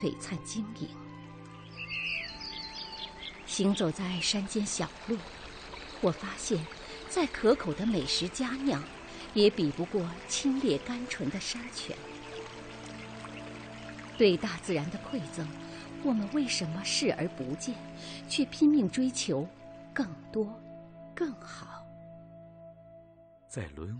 璀璨晶莹。行走在山间小路，我发现，再可口的美食佳酿，也比不过清冽甘醇的山泉。对大自然的馈赠，我们为什么视而不见，却拼命追求更多、更好？ 在轮